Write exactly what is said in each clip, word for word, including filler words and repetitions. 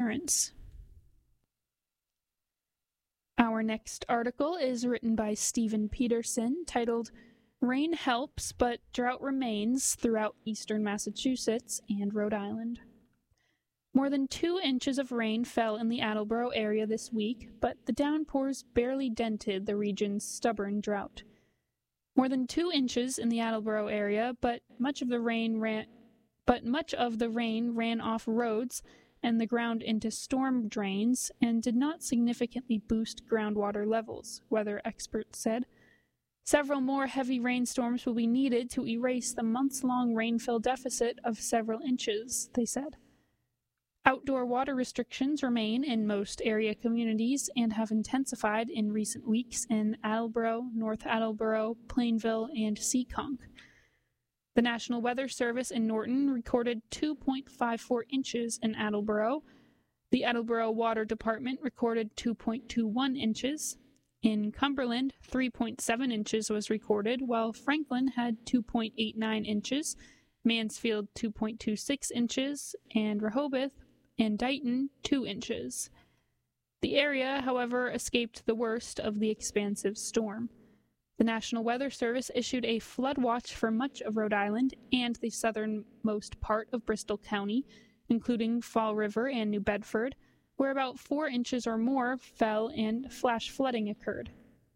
occurrence. Our next article is written by Stephen Peterson, titled Rain Helps, but Drought Remains Throughout Eastern Massachusetts and Rhode Island. More than two inches of rain fell in the Attleboro area this week, but the downpours barely dented the region's stubborn drought. More than two inches in the Attleboro area, but much of the rain ran, but much of the rain ran off roads and the ground into storm drains and did not significantly boost groundwater levels, weather experts said. Several more heavy rainstorms will be needed to erase the months-long rainfall deficit of several inches, they said. Outdoor water restrictions remain in most area communities and have intensified in recent weeks in Attleboro, North Attleboro, Plainville, and Seekonk. The National Weather Service in Norton recorded two point five four inches in Attleboro. The Attleboro Water Department recorded two point two one inches. In Cumberland, three point seven inches was recorded, while Franklin had two point eight nine inches, Mansfield two point two six inches, and Rehoboth and Dighton two inches. The area, however, escaped the worst of the expansive storm. The National Weather Service issued a flood watch for much of Rhode Island and the southernmost part of Bristol County, including Fall River and New Bedford, where about four inches or more fell and flash flooding occurred.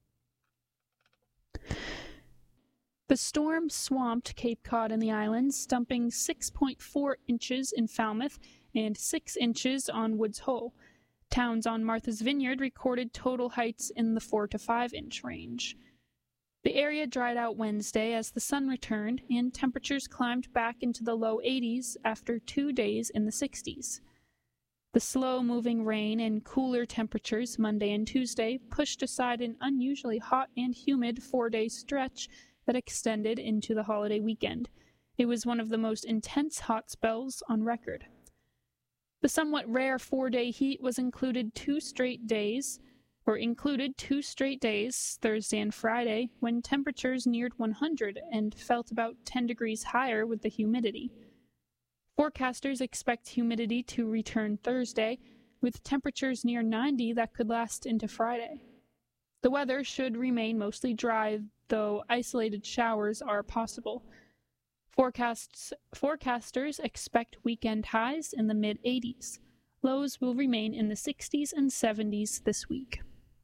The storm swamped Cape Cod and the islands, dumping six point four inches in Falmouth and six inches on Woods Hole. Towns on Martha's Vineyard recorded total heights in the four to five inch range. The area dried out Wednesday as the sun returned, and temperatures climbed back into the low eighties after two days in the sixties. The slow-moving rain and cooler temperatures Monday and Tuesday pushed aside an unusually hot and humid four-day stretch that extended into the holiday weekend. It was one of the most intense hot spells on record. The somewhat rare four-day heat was included two straight days, or included two straight days, Thursday and Friday, when temperatures neared one hundred and felt about ten degrees higher with the humidity. Forecasters expect humidity to return Thursday, with temperatures near ninety that could last into Friday. The weather should remain mostly dry, though isolated showers are possible. Forecasts, forecasters expect weekend highs in the mid eighties. Lows will remain in the sixties and seventies this week.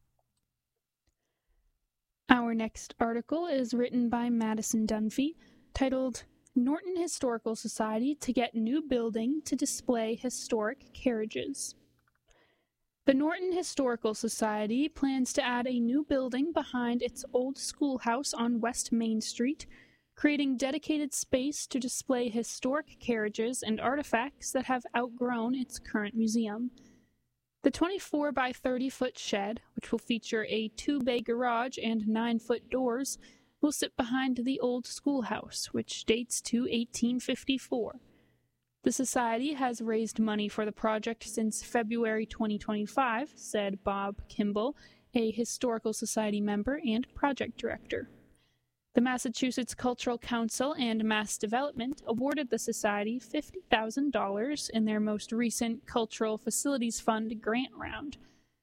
Our next article is written by Madison Dunphy, titled Norton Historical Society to Get New Building to Display Historic Carriages. The Norton Historical Society plans to add a new building behind its old schoolhouse on West Main Street, creating dedicated space to display historic carriages and artifacts that have outgrown its current museum. The twenty-four by thirty foot shed, which will feature a two-bay garage and nine foot doors, will sit behind the old schoolhouse, which dates to eighteen fifty-four. The Society has raised money for the project since February twenty twenty-five, said Bob Kimball, a Historical Society member and project director. The Massachusetts Cultural Council and Mass Development awarded the Society fifty thousand dollars in their most recent Cultural Facilities Fund grant round.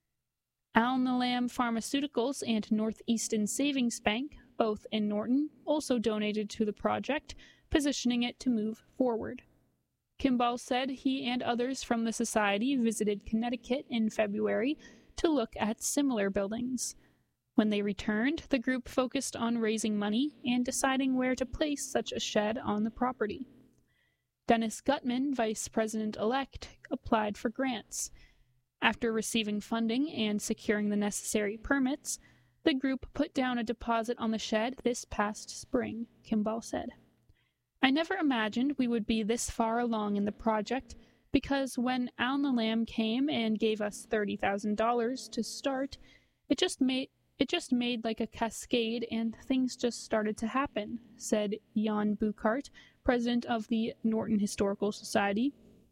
Alnilam Pharmaceuticals and Northeastern Savings Bank, both in Norton, also donated to the project, positioning it to move forward. Kimball said he and others from the Society visited Connecticut in February to look at similar buildings. When they returned, the group focused on raising money and deciding where to place such a shed on the property. Dennis Gutman, vice president-elect, applied for grants. After receiving funding and securing the necessary permits, the group put down a deposit on the shed this past spring, Kimball said. I never imagined we would be this far along in the project because when Alnilam came and gave us thirty thousand dollars to start, it just made It just made like a cascade and things just started to happen, said Jan Buchart, president of the Norton Historical Society.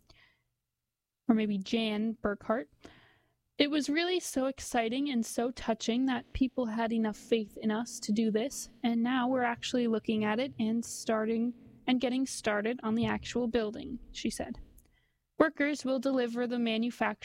Or maybe Jan Burkhart. It was really so exciting and so touching that people had enough faith in us to do this, and now we're actually looking at it and starting and getting started on the actual building, she said. Workers will deliver the manufactured